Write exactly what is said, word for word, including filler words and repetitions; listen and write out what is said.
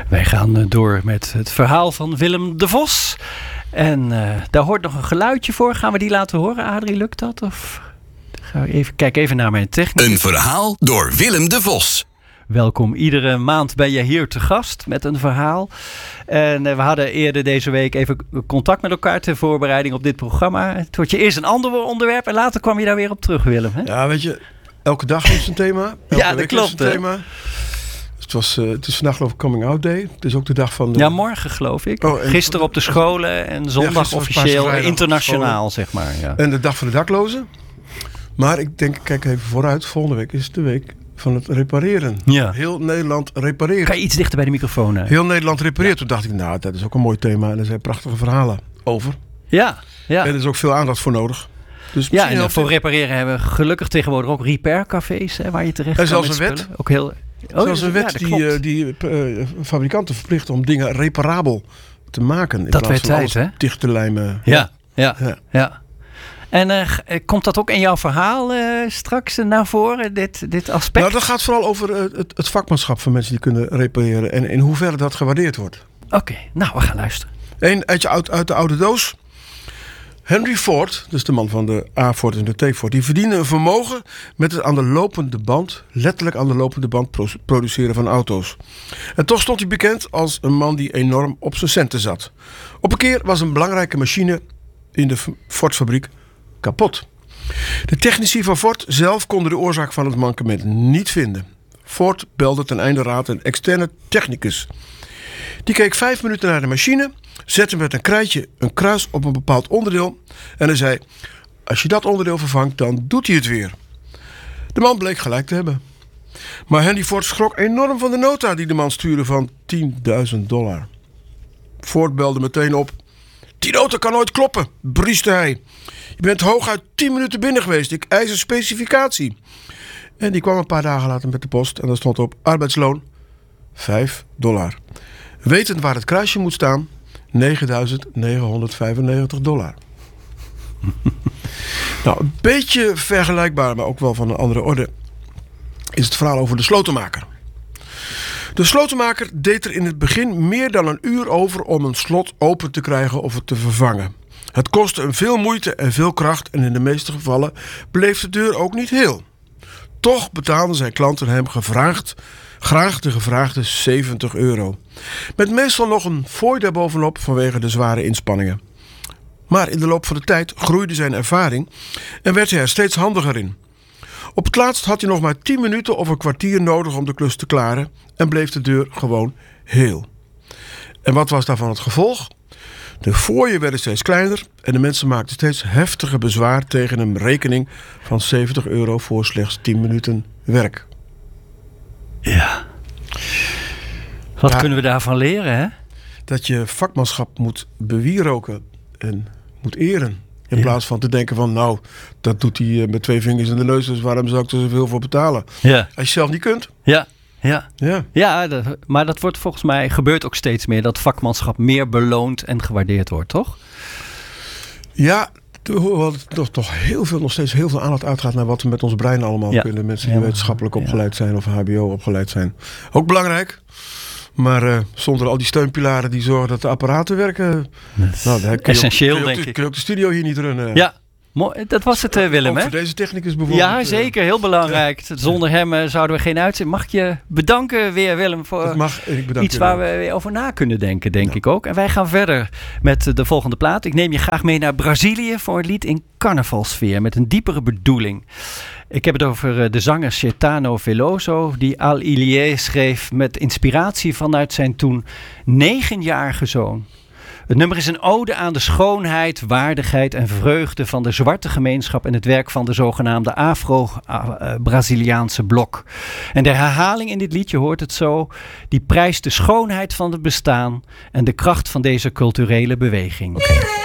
Wij gaan uh, door met het verhaal van Willem de Vos. En uh, daar hoort nog een geluidje voor. Gaan we die laten horen, Adrie? Lukt dat? Of gaan we even, kijk even naar mijn techniek. Een verhaal door Willem de Vos. Welkom, iedere maand ben je hier te gast met een verhaal. En uh, we hadden eerder deze week even contact met elkaar ter voorbereiding op dit programma. Het wordt je eerst een ander onderwerp en later kwam je daar weer op terug, Willem. Hè? Ja, weet je, elke dag is een thema. Elke ja, dat week klopt. Is een thema. Het, was, uh, het is vandaag geloof ik Coming Out Day. Het is ook de dag van... De... Ja, morgen geloof ik. Oh, en... Gisteren op de scholen en zondag ja, officieel internationaal, zeg maar. Ja. En de dag van de daklozen. Maar ik denk, kijk even vooruit. Volgende week is de week van het repareren. Ja. Heel Nederland repareert. Kan je iets dichter bij de microfoon? Hè? Heel Nederland repareert. Ja. Toen dacht ik, nou, dat is ook een mooi thema. En er zijn prachtige verhalen over. Ja, ja. En er is ook veel aandacht voor nodig. Dus ja, en voor repareren hebben we gelukkig tegenwoordig ook repaircafés, hè, waar je terecht kan. En zelfs een wet. Ook heel... Oh, zelfs een wet ja, die, uh, die uh, fabrikanten verplicht om dingen reparabel te maken. In dat werd tijd, hè? Dicht te lijmen. Ja, ja, ja. ja. En uh, komt dat ook in jouw verhaal uh, straks uh, naar voren, dit, dit aspect? Nou, dat gaat vooral over uh, het, het vakmanschap van mensen die kunnen repareren. En in hoeverre dat gewaardeerd wordt. Oké, okay, nou, we gaan luisteren. Eén uitje uit, uit de oude doos. Henry Ford, dus de man van de A-Ford en de T-Ford, die verdiende een vermogen met het aan de lopende band, letterlijk aan de lopende band produceren van auto's. En toch stond hij bekend als een man die enorm op zijn centen zat. Op een keer was een belangrijke machine in de Ford-fabriek kapot. De technici van Ford zelf konden de oorzaak van het mankement niet vinden. Ford belde ten einde raad een externe technicus. Die keek vijf minuten naar de machine, zette met een krijtje een kruis op een bepaald onderdeel en hij zei: als je dat onderdeel vervangt, dan doet hij het weer. De man bleek gelijk te hebben. Maar Henry Ford schrok enorm van de nota die de man stuurde van tienduizend dollar. Ford belde meteen op. Die nota kan nooit kloppen, brieste hij. Je bent hooguit tien minuten binnen geweest, ik eis een specificatie. En die kwam een paar dagen later met de post en daar stond op arbeidsloon vijf dollar. Wetend waar het kruisje moet staan, negenduizend negenhonderdvijfennegentig dollar. Nou, een beetje vergelijkbaar, maar ook wel van een andere orde, is het verhaal over de slotenmaker. De slotenmaker deed er in het begin meer dan een uur over om een slot open te krijgen of het te vervangen. Het kostte hem veel moeite en veel kracht en in de meeste gevallen bleef de deur ook niet heel. Toch betaalden zijn klanten hem gevraagd, graag de gevraagde zeventig euro. Met meestal nog een fooi daarbovenop vanwege de zware inspanningen. Maar in de loop van de tijd groeide zijn ervaring en werd hij er steeds handiger in. Op het laatst had hij nog maar tien minuten of een kwartier nodig om de klus te klaren en bleef de deur gewoon heel. En wat was daarvan het gevolg? De fooien werden steeds kleiner en de mensen maakten steeds heftiger bezwaar tegen een rekening van zeventig euro voor slechts tien minuten werk. Ja. Wat ja, kunnen we daarvan leren, hè? Dat je vakmanschap moet bewieroken en moet eren. In ja. plaats van te denken van, nou, dat doet hij met twee vingers in de neus, dus waarom zou ik er zoveel voor betalen? Ja. Als je zelf niet kunt. Ja, ja. ja. ja dat, maar dat wordt volgens mij, gebeurt ook steeds meer, dat vakmanschap meer beloond en gewaardeerd wordt, toch? Ja, hoewel het toch, toch heel veel, nog steeds heel veel aandacht uitgaat naar wat we met ons brein allemaal ja. kunnen. Mensen die ja, wetenschappelijk opgeleid ja. zijn of H B O opgeleid zijn. Ook belangrijk. Maar uh, zonder al die steunpilaren die zorgen dat de apparaten werken. Nou, dan kun je essentieel, ook, kun je ook, denk ik. Kun je ook de studio hier niet runnen. Ja, dat was het, uh, Willem. Ook hè? voor deze technicus bijvoorbeeld. Ja, zeker. Heel belangrijk. Ja. Zonder hem uh, zouden we geen uitzending. Mag ik je bedanken weer, Willem, voor mag, ik bedank iets waar we weer over na kunnen denken, denk ja. ik ook. En wij gaan verder met de volgende plaat. Ik neem je graag mee naar Brazilië voor een lied in carnavalsfeer met een diepere bedoeling. Ik heb het over de zanger Caetano Veloso, die Al Ilie schreef met inspiratie vanuit zijn toen negenjarige zoon. Het nummer is een ode aan de schoonheid, waardigheid en vreugde van de zwarte gemeenschap en het werk van de zogenaamde Afro-Braziliaanse blok. En de herhaling in dit liedje hoort het zo, die prijst de schoonheid van het bestaan en de kracht van deze culturele beweging. Okay.